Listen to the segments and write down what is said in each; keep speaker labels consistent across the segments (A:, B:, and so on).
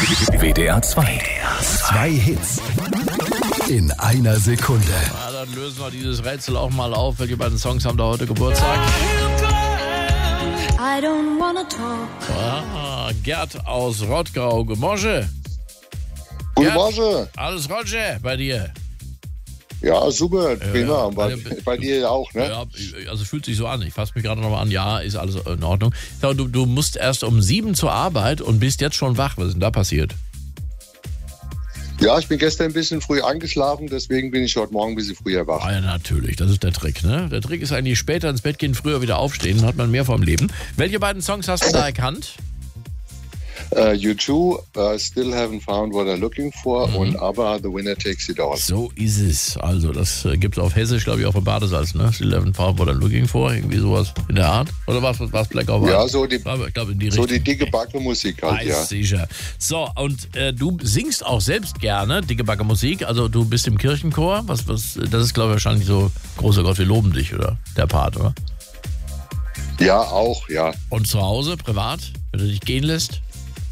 A: WDR 2. Zwei Hits in einer Sekunde.
B: Ja, dann lösen wir dieses Rätsel auch mal auf. Welche beiden Songs haben da heute Geburtstag?
C: I don't wanna talk.
B: Gerd aus Rottgau. Guten Morgen.
D: Guten Morgen.
B: Alles Roger bei dir?
D: Ja, super, prima.
B: Ja,
D: bei dir auch, ne?
B: Ja, also fühlt sich so an. Ich fasse mich gerade nochmal an. Ja, ist alles in Ordnung. Du musst erst um 7 zur Arbeit und bist jetzt schon wach. Was ist denn da passiert?
D: Ja, ich bin gestern ein bisschen früh eingeschlafen, deswegen bin ich heute Morgen ein bisschen früher wach.
B: Ah ja, natürlich. Das ist der Trick, ne? Der Trick ist eigentlich später ins Bett gehen, früher wieder aufstehen. Dann hat man mehr vom Leben. Welche beiden Songs hast du da erkannt?
D: U2, Still Haven't Found What I'm Looking For und ABBA, The Winner Takes It All.
B: So ist es. Also das gibt es auf Hessisch, glaube ich, auch von Badesalz, ne? Still Haven't Found What I'm Looking For, irgendwie sowas in der Art. Oder was Black or White?
D: Ja, so die,
B: ich glaube, in die
D: so
B: Richtung.
D: die dicke Backe-Musik halt, ja.
B: Sicher. So, und du singst auch selbst gerne dicke Backe Musik, also du bist im Kirchenchor. Das ist, glaube ich, wahrscheinlich so, großer Gott, wir loben dich, oder? Der Part, oder?
D: Ja, auch, ja.
B: Und zu Hause, privat, wenn du dich gehen lässt?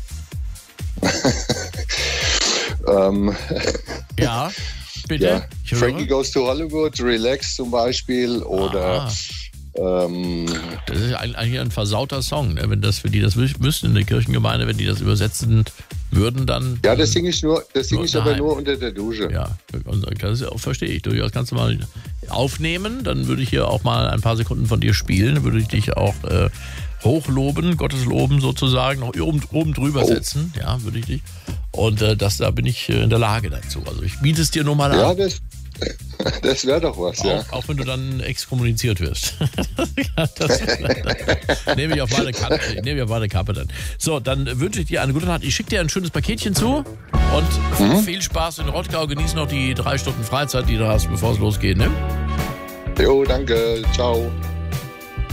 B: Ja, bitte.
D: Ja.
B: Ich höre.
D: Frankie Goes to Hollywood, Relax zum Beispiel oder
B: das ist eigentlich ein versauter Song, ne? Wenn das für die das wüssten in der Kirchengemeinde, wenn die das übersetzen würden, dann.
D: ja, das singe ich aber
B: nein.
D: nur unter der Dusche.
B: Ja, das verstehe ich durchaus. Kannst du mal aufnehmen, dann würde ich hier auch mal ein paar Sekunden von dir spielen, dann würde ich dich auch hochloben, Gottes loben sozusagen, noch oben drüber setzen, ja, würde ich dich. Und da bin ich in der Lage dazu. Also ich biete es dir nur mal
D: Ja,
B: an.
D: das wäre doch was, ja.
B: Auch wenn du dann exkommuniziert wirst. Das nehme ich auf meine Kappe dann. So, dann wünsche ich dir eine gute Nacht. Ich schicke dir ein schönes Paketchen zu und viel Spaß in Rottgau. Genieß noch die 3 Stunden Freizeit, die du hast, bevor es losgeht, ne?
D: Jo, danke. Ciao.